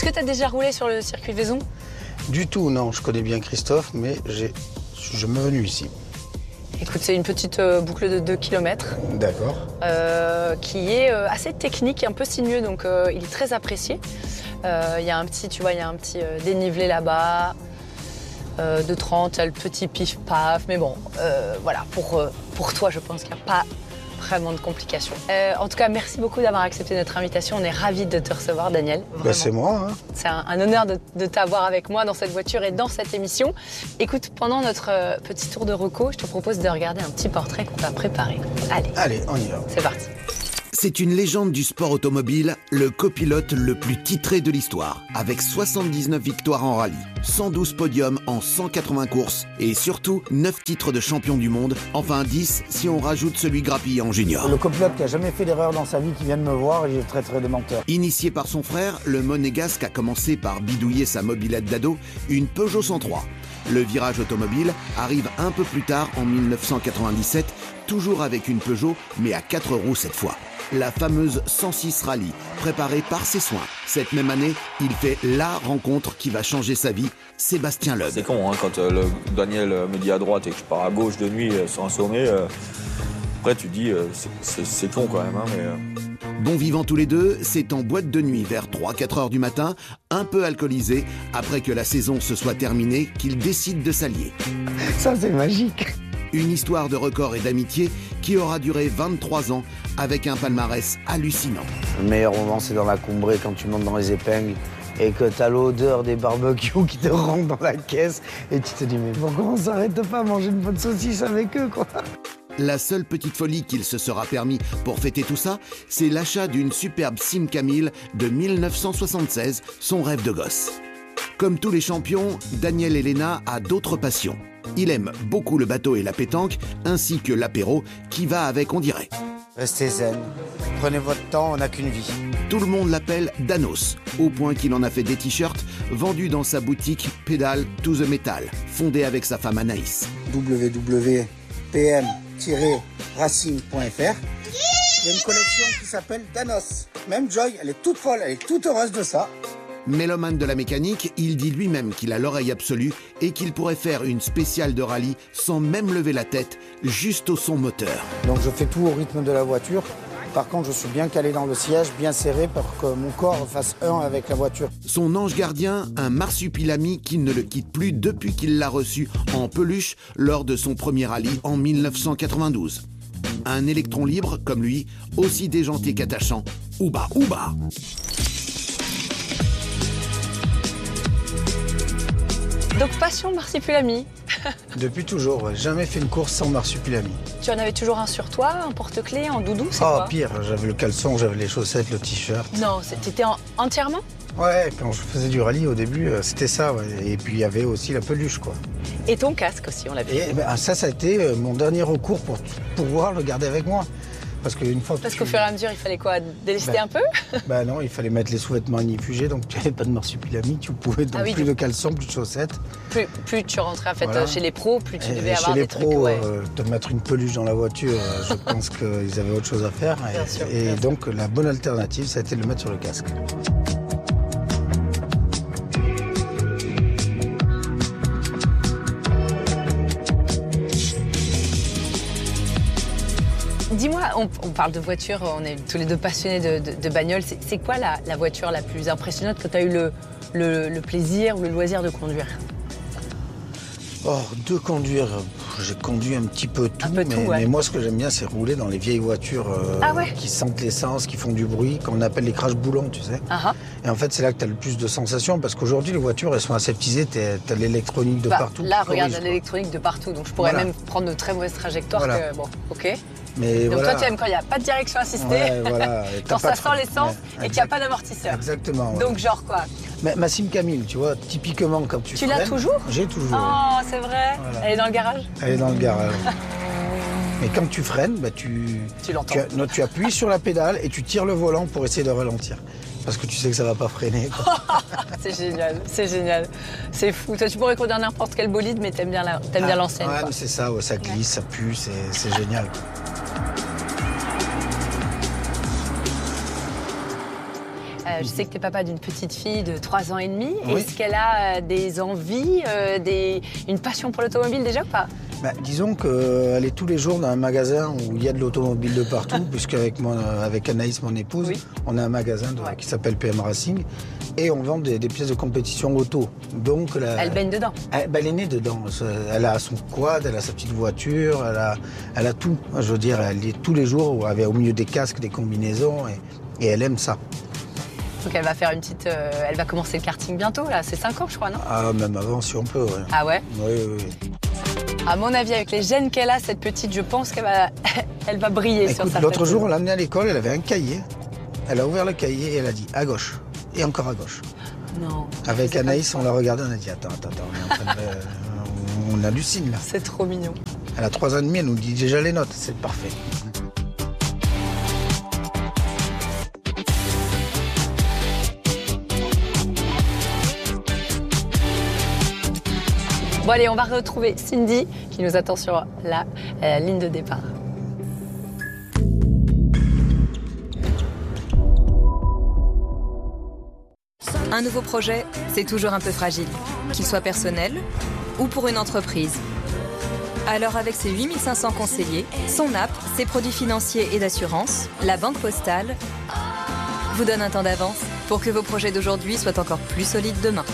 Est-ce que tu as déjà roulé sur le circuit Vaison? Du tout, non. Je connais bien Christophe, mais je me venu ici. Écoute, c'est une petite boucle de 2 km. D'accord. Qui est assez technique, un peu sinueux, donc il est très apprécié. Il y a un petit, tu vois, il y a un petit dénivelé là-bas. De 30, il y a le petit pif-paf, mais bon, voilà, pour toi, je pense qu'il n'y a pas vraiment de complications. En tout cas, merci beaucoup d'avoir accepté notre invitation. On est ravis de te recevoir, Daniel. Bah, c'est moi. Hein. C'est un honneur de t'avoir avec moi dans cette voiture et dans cette émission. Écoute, pendant notre petit tour de reco, je te propose de regarder un petit portrait qu'on t'a préparé. Allez, on y va. C'est parti. C'est une légende du sport automobile, le copilote le plus titré de l'histoire, avec 79 victoires en rallye, 112 podiums en 180 courses et surtout 9 titres de champion du monde, enfin 10 si on rajoute celui grappillé en junior. Le copilote qui a jamais fait d'erreur dans sa vie qui vient de me voir et j'ai très de menteur. Initié par son frère, le monégasque a commencé par bidouiller sa mobilette d'ado, une Peugeot 103. Le virage automobile arrive un peu plus tard en 1997, toujours avec une Peugeot, mais à 4 roues cette fois. La fameuse 106 Rallye, préparée par ses soins. Cette même année, il fait la rencontre qui va changer sa vie, Sébastien Loeb. C'est con, hein, quand Daniel me dit à droite et que je pars à gauche de nuit sur un sommet, après tu dis, c'est con quand même. Hein, mais, Bon vivant tous les deux, c'est en boîte de nuit vers 3-4 heures du matin, un peu alcoolisé, après que la saison se soit terminée, qu'ils décident de s'allier. Ça, c'est magique. Une histoire de record et d'amitié qui aura duré 23 ans avec un palmarès hallucinant. Le meilleur moment, c'est dans la Combrée, quand tu montes dans les épingles et que t'as l'odeur des barbecues qui te rentre dans la caisse et tu te dis mais pourquoi on s'arrête pas à manger une bonne saucisse avec eux, quoi. La seule petite folie qu'il se sera permis pour fêter tout ça, c'est l'achat d'une superbe Simca 1000 de 1976, son rêve de gosse. Comme tous les champions, Daniel Elena a d'autres passions. Il aime beaucoup le bateau et la pétanque, ainsi que l'apéro, qui va avec, on dirait. Restez zen. Prenez votre temps, on n'a qu'une vie. Tout le monde l'appelle Danos, au point qu'il en a fait des t-shirts vendus dans sa boutique Pedal to the Metal, fondée avec sa femme Anaïs. www.pm-racing.fr. Il y a une collection qui s'appelle Danos. Même Joy, elle est toute folle, elle est toute heureuse de ça. Mélomane de la mécanique, il dit lui-même qu'il a l'oreille absolue et qu'il pourrait faire une spéciale de rallye sans même lever la tête, juste au son moteur. Donc je fais tout au rythme de la voiture. Par contre, je suis bien calé dans le siège, bien serré pour que mon corps fasse un avec la voiture. Son ange gardien, un marsupilami qui ne le quitte plus depuis qu'il l'a reçu en peluche lors de son premier rallye en 1992. Un électron libre, comme lui, aussi déjanté qu'attachant. Ouba, ouba! Donc passion marsupilami. Depuis toujours, ouais. Jamais fait une course sans marsupilami. Tu en avais toujours un sur toi, un porte-clés, en doudou, c'est Ah, quoi? pire, j'avais le caleçon, j'avais les chaussettes, le t-shirt. Non, t'étais entièrement? Ouais, quand je faisais du rallye au début, c'était ça, ouais. Et puis il y avait aussi la peluche, quoi. Et ton casque aussi, on l'a vu. Et ben, ça a été mon dernier recours pour pouvoir le garder avec moi. Parce qu'une fois que Parce qu'au fur et à mesure, il fallait quoi? Délester un peu? Bah non, il fallait mettre les sous-vêtements inifugés, donc tu n'avais pas de marsupilami, tu pouvais donc plus de caleçon, plus de chaussettes. Plus tu rentrais en fait Voilà. chez les pros, plus tu devais Et avoir chez les des trucs. pros, Ouais. te mettre une peluche dans la voiture, je pense qu'ils avaient autre chose à faire. Bien sûr, Et bien donc la bonne alternative, ça a été de le mettre sur le casque. Dis-moi, on parle de voiture, on est tous les deux passionnés de bagnole. C'est quoi la voiture la plus impressionnante que tu as eu le plaisir ou le loisir de conduire? Oh, de conduire, j'ai conduit un petit peu tout, peu tout, ouais. mais moi ce que j'aime bien c'est rouler dans les vieilles voitures qui sentent l'essence, qui font du bruit, qu'on appelle les crash-boulons, tu sais. Et en fait c'est là que tu as le plus de sensations, parce qu'aujourd'hui les voitures elles sont aseptisées, tu as l'électronique de partout. Là, regarde, l'électronique de partout, donc je pourrais même prendre de très mauvaises trajectoires. Voilà. Bon, ok. Mais donc voilà. toi tu aimes quand il n'y a pas de direction assistée, Ouais, voilà. quand ça sent l'essence et qu'il n'y a pas d'amortisseur. Exactement. Ouais. Donc genre quoi? Ma Simca 1000, tu vois, typiquement quand tu Tu freines... l'as toujours? J'ai toujours. Oh, c'est vrai. Voilà. Elle est dans le garage? Elle est dans le garage. Mais quand tu freines, bah, tu l'entends. Tu appuies sur la pédale et tu tires le volant pour essayer de ralentir. Parce que tu sais que ça va pas freiner. C'est génial, c'est génial. C'est fou. Toi, tu pourrais conduire n'importe quel bolide, mais t'aimes bien l'ancienne. Ouais, mais c'est ça, ouais, ça glisse, ça pue, c'est génial. Je sais que tu es papa d'une petite fille de 3 ans et demi. Oui. Est-ce qu'elle a des envies, une passion pour l'automobile déjà ou pas? Disons qu'elle est tous les jours dans un magasin où il y a de l'automobile de partout, puisqu'avec avec Anaïs, mon épouse, on a un magasin qui s'appelle PM Racing et on vend des pièces de compétition auto. Donc, elle baigne dedans. Elle est née dedans. Elle a son quad, elle a sa petite voiture, elle a tout. Je veux dire, elle est tous les jours au milieu des casques, des combinaisons et elle aime ça. Donc elle va faire elle va commencer le karting bientôt, là. C'est 5 ans, je crois, non? Ah, même avant, si on peut, ouais. Ah ouais? Oui. À mon avis, avec les gènes qu'elle a, cette petite, je pense qu'elle va, elle va briller. Écoute, sur sa l'autre jour, on l'a amenée à l'école, elle avait un cahier. Elle a ouvert le cahier et elle a dit à gauche. Et encore à gauche. Non. Avec Anaïs, on l'a regardé, on a dit attends, on est en train de... on hallucine là. C'est trop mignon. Elle a 3 ans et demi, elle nous dit déjà les notes, c'est parfait. Bon allez, on va retrouver Cindy qui nous attend sur la ligne de départ. Un nouveau projet, c'est toujours un peu fragile, qu'il soit personnel ou pour une entreprise. Alors avec ses 8500 conseillers, son app, ses produits financiers et d'assurance, la Banque Postale vous donne un temps d'avance pour que vos projets d'aujourd'hui soient encore plus solides demain.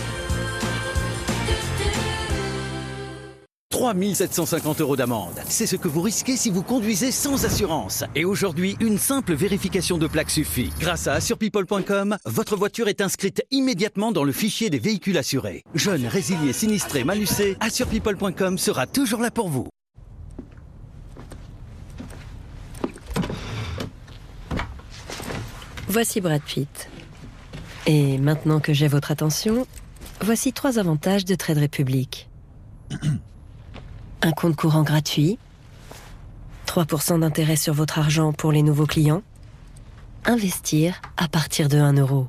3 750 € d'amende. C'est ce que vous risquez si vous conduisez sans assurance. Et aujourd'hui, une simple vérification de plaque suffit. Grâce à assurepeople.com, votre voiture est inscrite immédiatement dans le fichier des véhicules assurés. Jeunes, résiliés, sinistrés, malucés, assurepeople.com sera toujours là pour vous. Voici Brad Pitt. Et maintenant que j'ai votre attention, voici 3 avantages de Trade Republic. Un compte courant gratuit, 3% d'intérêt sur votre argent pour les nouveaux clients, investir à partir de 1 €.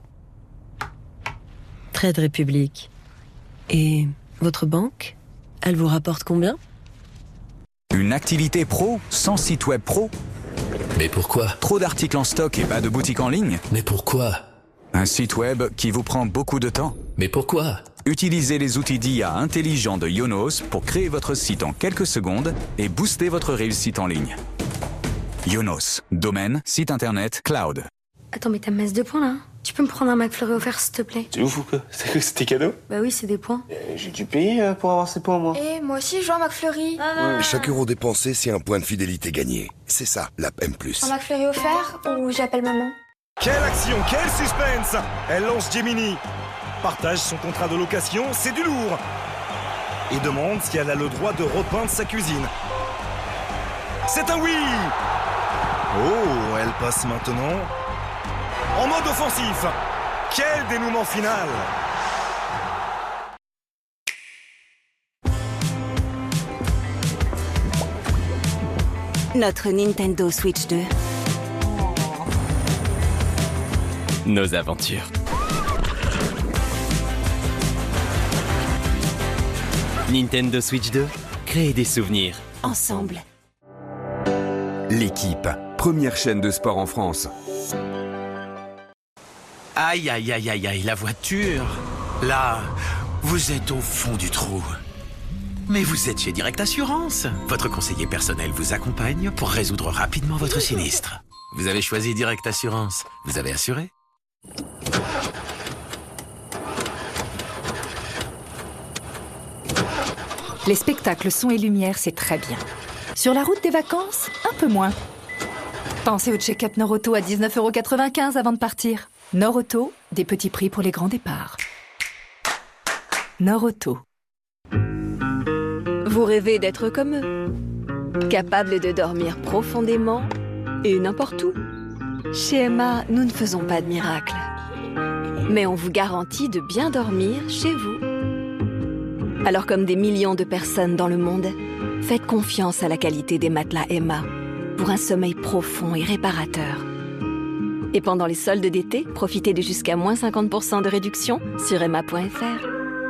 Trade Republic. Et votre banque, elle vous rapporte combien? Une activité pro sans site web pro? Mais pourquoi? Trop d'articles en stock et pas de boutique en ligne? Mais pourquoi? Un site web qui vous prend beaucoup de temps? Mais pourquoi? Utilisez les outils d'IA intelligents de Yonos pour créer votre site en quelques secondes et booster votre réussite en ligne. Yonos, domaine, site internet, cloud. Attends, mais t'as me messe 2 points là? Tu peux me prendre un McFlurry offert s'il te plaît? Tu ouf ou quoi? C'était cadeau? Bah oui, c'est des points. J'ai dû payer pour avoir ces points moi. Et moi aussi je veux un McFlurry. Chaque euro dépensé, c'est un point de fidélité gagné. C'est ça, l'app M+. Un McFlurry offert ou j'appelle maman? Quelle action, quel suspense! Elle lance Gemini. Partage son contrat de location, c'est du lourd. Et demande si elle a le droit de repeindre sa cuisine. C'est un oui! Oh, elle passe maintenant en mode offensif. Quel dénouement final! Notre Nintendo Switch 2. Nos aventures. Nintendo Switch 2, créer des souvenirs. Ensemble. L'équipe, première chaîne de sport en France. Aïe, aïe, aïe, aïe, aïe, la voiture. Là, vous êtes au fond du trou. Mais vous êtes chez Direct Assurance. Votre conseiller personnel vous accompagne pour résoudre rapidement votre sinistre. Vous avez choisi Direct Assurance. Vous avez assuré? Les spectacles son et lumière, c'est très bien. Sur la route des vacances, un peu moins. Pensez au check-up Norauto à 19,95 € avant de partir. Norauto, des petits prix pour les grands départs. Norauto. Vous rêvez d'être comme eux, capable de dormir profondément et n'importe où. Chez Emma, nous ne faisons pas de miracles, mais on vous garantit de bien dormir chez vous. Alors comme des millions de personnes dans le monde, faites confiance à la qualité des matelas Emma pour un sommeil profond et réparateur. Et pendant les soldes d'été, profitez de jusqu'à moins 50% de réduction sur emma.fr.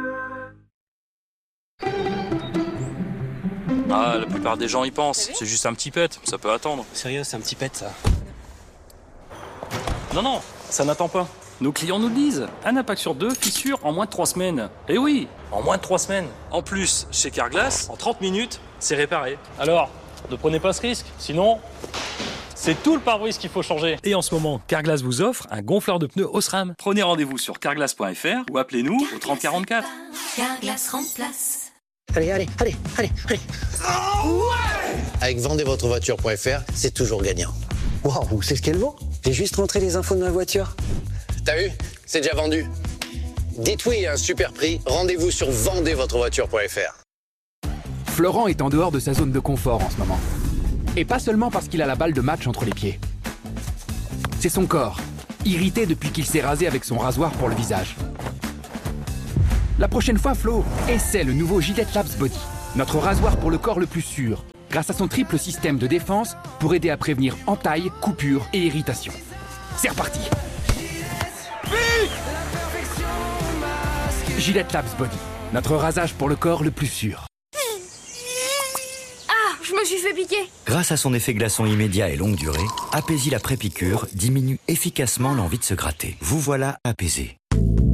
Ah, la plupart des gens y pensent. C'est juste un petit pet, ça peut attendre. Sérieux, c'est un petit pet ça. Non, ça n'attend pas. Nos clients nous le disent. Un impact sur 2, fissure en moins de 3 semaines. Eh oui, en moins de 3 semaines. En plus, chez Carglass, en 30 minutes, c'est réparé. Alors, ne prenez pas ce risque, sinon... c'est tout le pare-brise qu'il faut changer. Et en ce moment, Carglass vous offre un gonfleur de pneus Osram. Prenez rendez-vous sur carglass.fr ou appelez-nous au 30 44. Carglass remplace. Allez. Avec vendezvotrevoiture.fr, c'est toujours gagnant. Waouh, c'est ce qu'elle vaut. J'ai juste rentré les infos de ma voiture. T'as vu? C'est déjà vendu. Dites oui à un super prix, rendez-vous sur vendezvotrevoiture.fr. Florent est en dehors de sa zone de confort en ce moment. Et pas seulement parce qu'il a la balle de match entre les pieds. C'est son corps, irrité depuis qu'il s'est rasé avec son rasoir pour le visage. La prochaine fois, Flo, essaie le nouveau Gillette Labs Body, notre rasoir pour le corps le plus sûr, grâce à son triple système de défense pour aider à prévenir entailles, coupures et irritations. C'est reparti. Gillette Labs Body, notre rasage pour le corps le plus sûr. Je me suis fait piquer. Grâce à son effet glaçon immédiat et longue durée, Apaisil après piqûre diminue efficacement l'envie de se gratter. Vous voilà apaisé.